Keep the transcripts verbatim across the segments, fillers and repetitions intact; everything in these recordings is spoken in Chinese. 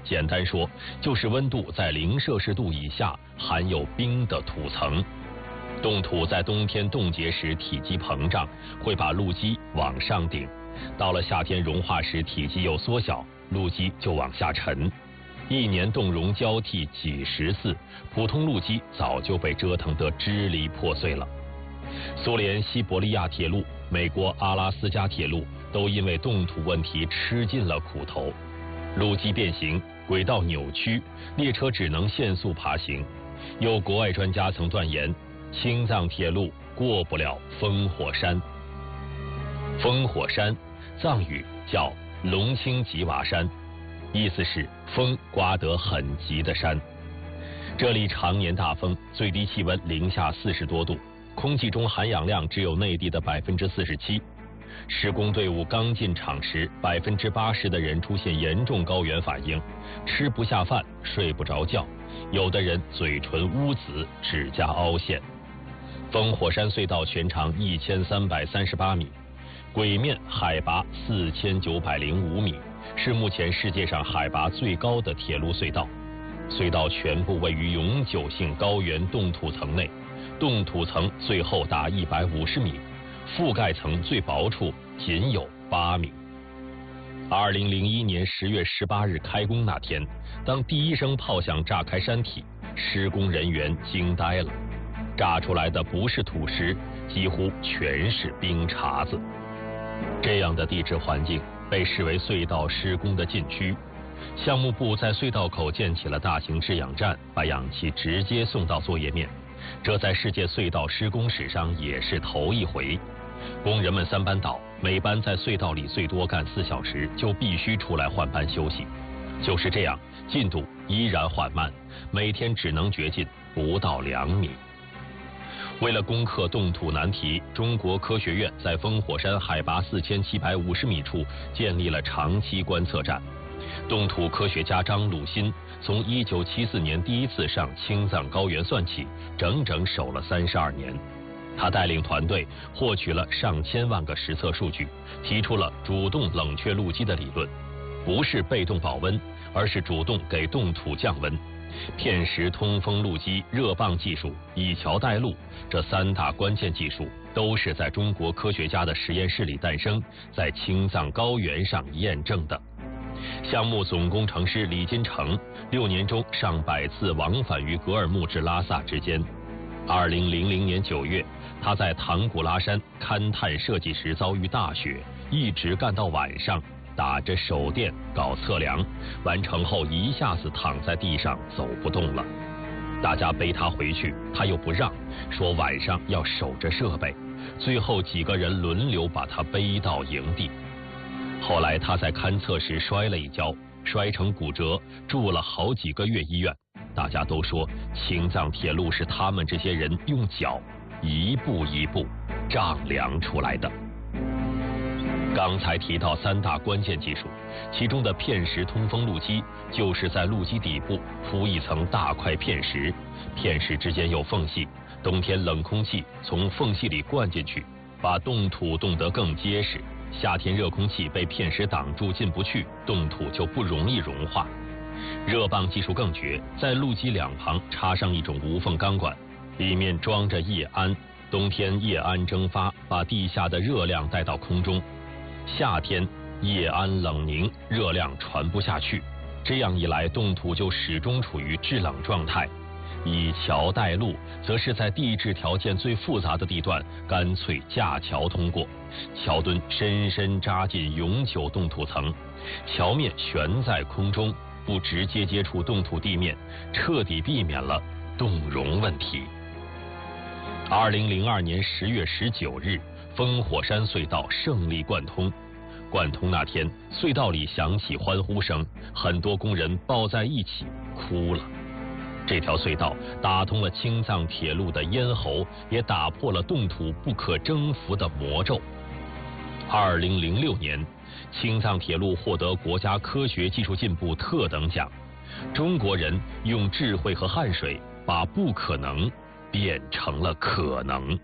简单说，就是温度在零摄氏度以下含有冰的土层。冻土在冬天冻结时体积膨胀，会把路基往上顶；到了夏天融化时体积又缩小，路基就往下沉。一年冻融交替几十次，普通路基早就被折腾得支离破碎了。苏联西伯利亚铁路、美国阿拉斯加铁路都因为冻土问题吃尽了苦头，路基变形，轨道扭曲，列车只能限速爬行。有国外专家曾断言，青藏铁路过不了烽火山。烽火山，藏语叫龙青吉瓦山，意思是风刮得很急的山。这里常年大风，最低气温零下四十多度，空气中含氧量只有内地的百分之四十七。施工队伍刚进场时，百分之八十的人出现严重高原反应，吃不下饭，睡不着觉，有的人嘴唇乌紫，指甲凹陷。烽火山隧道全长一千三百三十八米，轨面海拔四千九百零五米，是目前世界上海拔最高的铁路隧道。隧道全部位于永久性高原冻土层内，冻土层最厚达一百五十米，覆盖层最薄处仅有八米。二零零一年十月十八日开工那天，当第一声炮响炸开山体，施工人员惊呆了。炸出来的不是土石，几乎全是冰碴子。这样的地质环境被视为隧道施工的禁区。项目部在隧道口建起了大型制氧站，把氧气直接送到作业面。这在世界隧道施工史上也是头一回。工人们三班倒，每班在隧道里最多干四小时，就必须出来换班休息。就是这样，进度依然缓慢，每天只能掘进不到两米。为了攻克冻土难题，中国科学院在烽火山海拔四千七百五十米处建立了长期观测站。冻土科学家张鲁新从一九七四年第一次上青藏高原算起，整整守了三十二年。他带领团队获取了上千万个实测数据，提出了主动冷却路基的理论，不是被动保温，而是主动给冻土降温。片石通风路基、热泵技术、以桥带路，这三大关键技术都是在中国科学家的实验室里诞生，在青藏高原上验证的。项目总工程师李金城六年中上百次往返于格尔木至拉萨之间。二零零零年九月，他在唐古拉山勘探设计时遭遇大雪，一直干到晚上，打着手电搞测量，完成后一下子躺在地上走不动了。大家背他回去，他又不让，说晚上要守着设备。最后几个人轮流把他背到营地。后来他在勘测时摔了一跤，摔成骨折，住了好几个月医院。大家都说青藏铁路是他们这些人用脚一步一步丈量出来的。刚才提到三大关键技术，其中的片石通风路基就是在路基底部铺一层大块片石，片石之间有缝隙，冬天冷空气从缝隙里灌进去，把冻土冻得更结实。夏天热空气被片石挡住进不去，冻土就不容易融化。热泵技术更绝，在路基两旁插上一种无缝钢管，里面装着液氨，冬天液氨蒸发，把地下的热量带到空中。夏天液氨冷凝，热量传不下去，这样一来冻土就始终处于制冷状态。以桥带路，则是在地质条件最复杂的地段干脆架桥通过，桥墩深深扎进永久冻土层，桥面悬在空中，不直接接触冻土地面，彻底避免了冻融问题。二零零二年十月十九日，烽火山隧道胜利贯通。贯通那天，隧道里响起欢呼声，很多工人抱在一起哭了。这条隧道打通了青藏铁路的咽喉，也打破了冻土不可征服的魔咒。二零零六年，青藏铁路获得国家科学技术进步特等奖。中国人用智慧和汗水，把不可能变成了可能。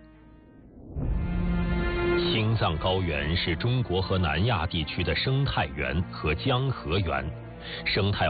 青藏高原是中国和南亚地区的生态园和江河源，生态